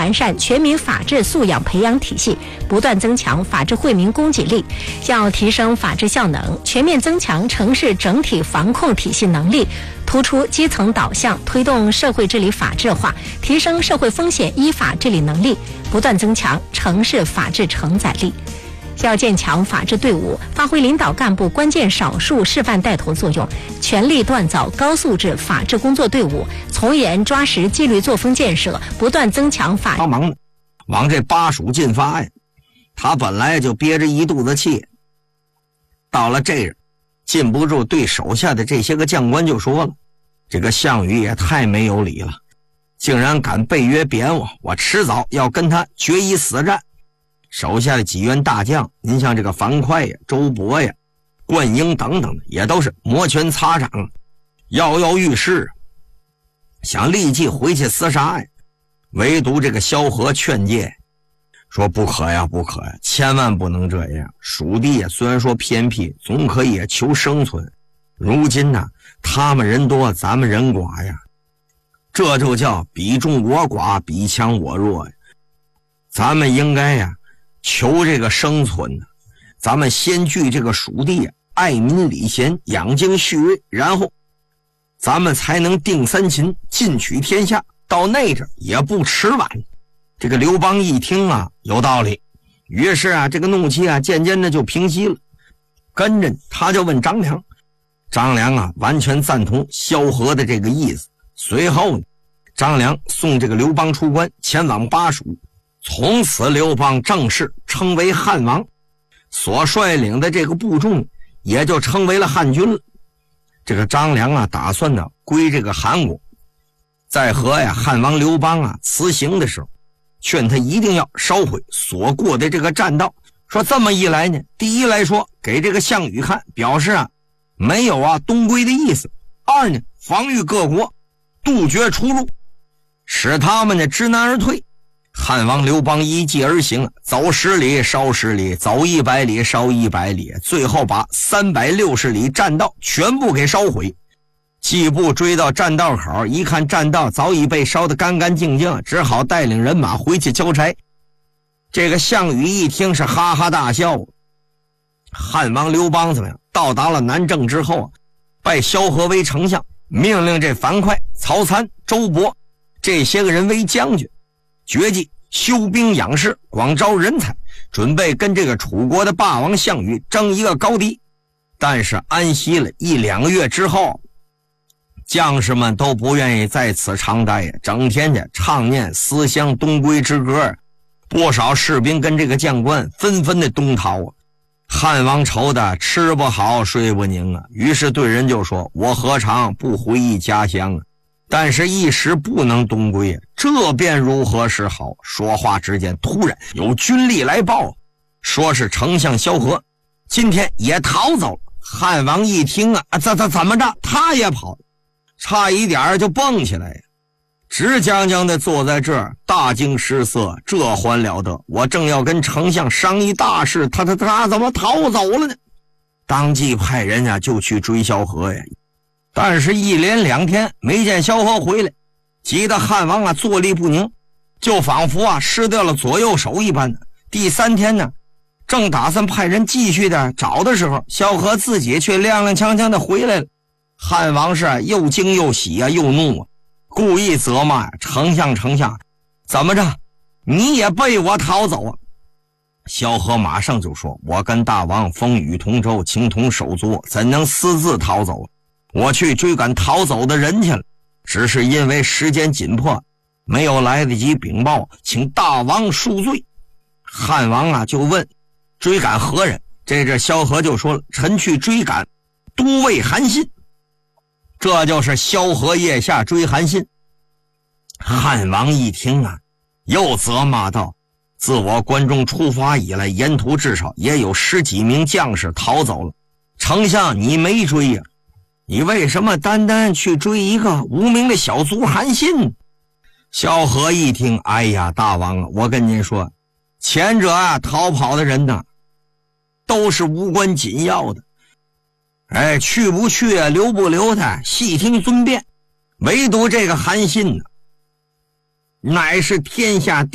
完善全民法治素养培养体系，不断增强法治惠民供给力，要提升法治效能，全面增强城市整体防控体系能力，突出基层导向，推动社会治理法治化，提升社会风险依法治理能力，不断增强城市法治承载力。要建强法治队伍，发挥领导干部关键少数示范带头作用，全力锻造高素质法治工作队伍，从严抓实纪律作风建设，不断增强法帮忙的往这巴蜀进发呀。他本来就憋着一肚子气，到了这儿禁不住对手下的这些个将官就说了，这个项羽也太没有理了，竟然敢背约贬我迟早要跟他决一死战。手下的几员大将，您像这个樊哙呀、周勃呀、灌婴等等的，也都是摩拳擦掌，跃跃欲试，想立即回去厮杀呀。唯独这个萧何劝诫说不可呀，千万不能这样。蜀地呀，虽然说偏僻，总可以求生存。如今呢，他们人多，咱们人寡呀，这就叫比众我寡，比强我弱呀。咱们应该呀求这个生存呢，咱们先据这个蜀地，爱民礼贤，养精蓄锐，然后咱们才能定三秦，进取天下，到那阵也不迟晚。这个刘邦一听啊，有道理，于是啊，这个怒气啊渐渐的就平息了。跟着他就问张良，张良啊完全赞同萧何的这个意思。随后呢，张良送这个刘邦出关，前往巴蜀。从此刘邦正式称为汉王，所率领的这个部众也就成为了汉军了。这个张良啊打算呢归这个韩国，在和汉王刘邦啊辞行的时候，劝他一定要烧毁所过的这个栈道。说这么一来呢，第一来说给这个项羽看，表示啊没有东归的意思；二呢防御各国，杜绝出路，使他们呢知难而退。汉王刘邦依计而行，走10里烧10里，走100里烧100里，最后把360里栈道全部给烧毁。季布追到栈道口，一看栈道早已被烧得干干净净，只好带领人马回去交差。这个项羽一听是哈哈大笑。汉王刘邦怎么样？到达了南郑之后，拜萧何为丞相，命令这樊哙、曹参、周勃这些个人为将军，决计修兵养士，广招人才，准备跟这个楚国的霸王项羽争一个高低。但是安息了1-2个月之后，将士们都不愿意在此长待，整天的唱念思乡东归之歌，不少士兵跟这个将官纷纷的东逃啊。汉王愁的吃不好睡不宁啊，于是对人就说，我何尝不回忆家乡啊，但是一时不能东归啊，这便如何是好？说话之间，突然有军力来报，说是丞相萧何今天也逃走了。汉王一听啊，怎么着他也跑，差一点就蹦起来，直僵僵的坐在这儿，大惊失色，这还了得，我正要跟丞相商议大事，他怎么逃走了呢？当即派人就去追萧何呀，但是一连2天没见萧何回来，急得汉王坐立不宁，就仿佛失掉了左右手一般。第3天呢，正打算派人继续的找的时候，萧何自己却踉踉跄跄的回来了。汉王是又惊又喜又怒故意责骂丞相，怎么着你也被我逃走啊？萧何马上就说，我跟大王风雨同舟，情同手足，怎能私自逃走？我去追赶逃走的人去了，只是因为时间紧迫，没有来得及禀报，请大王恕罪。汉王就问，追赶何人？这萧何就说了，臣去追赶都尉韩信。这就是萧何腋下追韩信。汉王一听又责骂道，自我关中出发以来，沿途至少也有10几名将士逃走了，丞相你没追呀，你为什么单单去追一个无名的小卒韩信？萧何一听，哎呀，大王我跟您说，前者逃跑的人都是无关紧要的，去不去留不留他，细听尊便。唯独这个韩信乃是天下